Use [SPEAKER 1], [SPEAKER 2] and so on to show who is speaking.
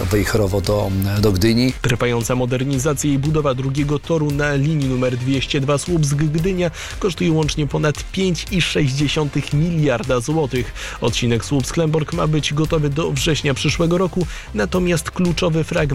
[SPEAKER 1] Wejherowo do Gdyni.
[SPEAKER 2] Trwająca modernizacja i budowa drugiego toru na linii numer 202 Słupsk-Gdynia kosztuje łącznie ponad 5,6 miliarda złotych. Odcinek Słupsk-Lęborg ma być gotowy do września przyszłego roku, natomiast kluczowy fragment